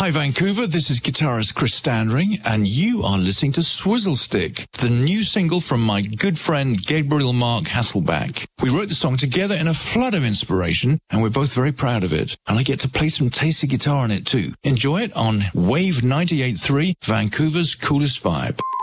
Hi Vancouver, this is guitarist Chris Standring, and you are listening to Swizzle Stick, the new single from my good friend Gabriel Mark Hasselback. We wrote the song together in a flood of inspiration, and we're both very proud of it. And I get to play some tasty guitar on it too. Enjoy it on Wave 98.3, Vancouver's coolest vibe.